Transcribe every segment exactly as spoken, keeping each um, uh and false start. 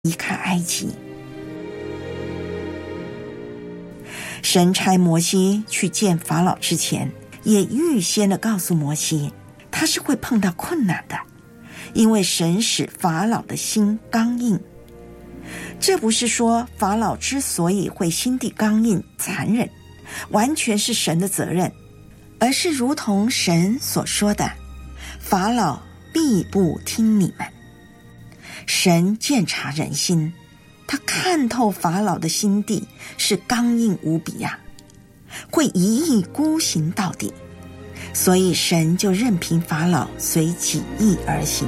离开埃及。神差摩西去见法老之前，也预先的告诉摩西，他是会碰到困难的，因为神使法老的心刚硬。这不是说法老之所以会心地刚硬残忍，完全是神的责任，而是如同神所说的，法老必不听你们。神鉴察人心，他看透法老的心地是刚硬无比啊，会一意孤行到底，所以神就任凭法老随己意而行。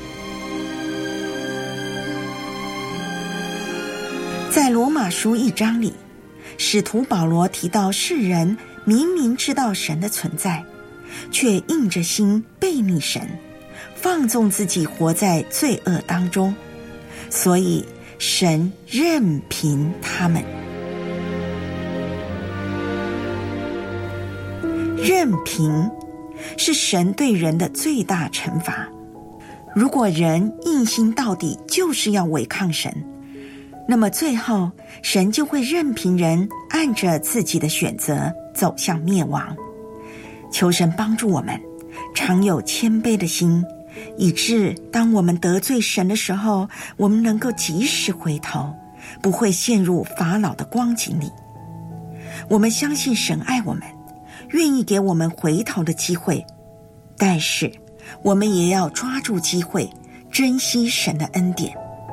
在罗马书一章里，使徒保罗提到世人明明知道神的存在，却硬着心背逆神，放纵自己活在罪恶当中，所以神任凭他们。任凭是神对人的最大惩罚。如果人硬心到底就是要违抗神，那么最后神就会任凭人按着自己的选择走向灭亡。求神帮助我们常有谦卑的心，以致当我们得罪神的时候，我们能够及时回头，不会陷入法老的光景里。我们相信神爱我们，愿意给我们回头的机会，但是我们也要抓住机会，珍惜神的恩典。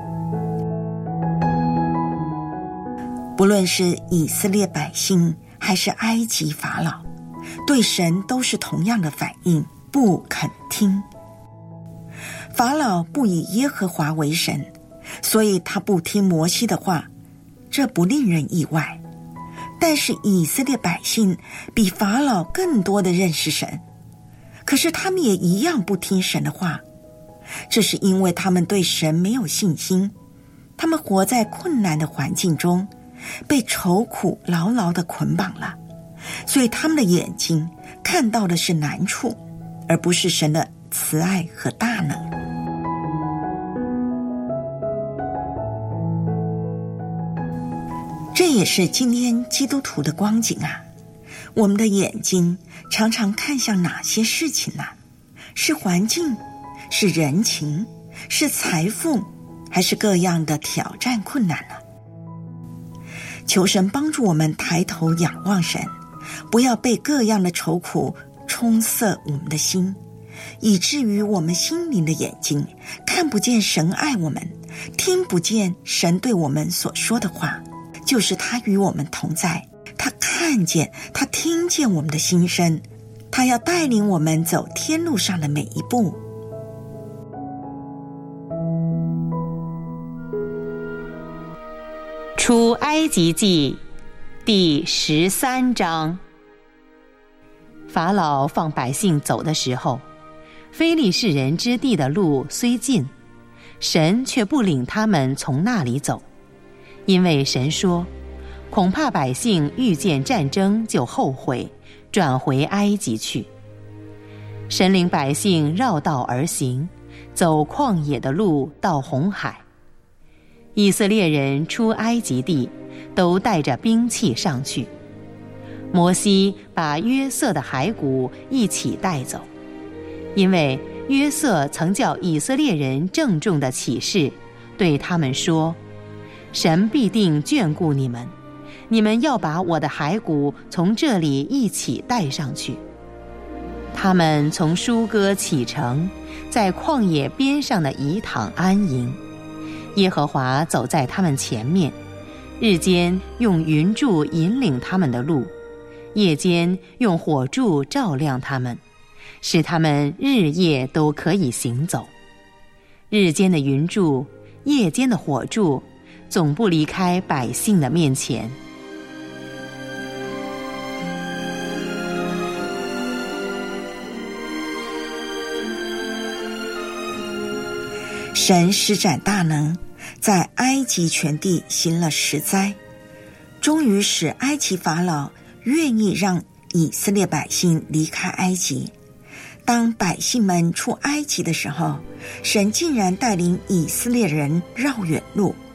不论是以色列百姓还是埃及法老，对神都是同样的反应，不肯听。法老不以耶和华为神，所以他不听摩西的话，这不令人意外。但是以色列百姓比法老更多的认识神，可是他们也一样不听神的话，这是因为他们对神没有信心，他们活在困难的环境中，被愁苦牢牢地捆绑了，所以他们的眼睛看到的是难处，而不是神的慈爱和大能。这也是今天基督徒的光景啊！我们的眼睛常常看向哪些事情呢？是环境，是人情，是财富，还是各样的挑战困难呢？求神帮助我们抬头仰望神，不要被各样的愁苦冲塞我们的心，以至于我们心灵的眼睛看不见神爱我们，听不见神对我们所说的话，就是他与我们同在，他看见，他听见我们的心声，他要带领我们走天路上的每一步。 出埃及记第十三章。法老放百姓走的时候，非利士人之地的路虽近，神却不领他们从那里走，因为神说，恐怕百姓遇见战争就后悔，转回埃及去。神领百姓绕道而行，走旷野的路到红海。以色列人出埃及地，都带着兵器上去。摩西把约瑟的骸骨一起带走，因为约瑟曾叫以色列人郑重的起誓，对他们说，神必定眷顾你们，你们要把我的骸骨从这里一起带上去。他们从舒歌启程，在旷野边上的以躺安营。耶和华走在他们前面，日间用云柱引领他们的路，夜间用火柱照亮他们，使他们日夜都可以行走。日间的云柱，夜间的火柱，总不离开百姓的面前。 神施展大能，在埃及全地行了十灾，终于使埃及法老愿意让以色列百姓离开埃及。 当百姓们出埃及的时候，神竟然带领以色列人绕远路，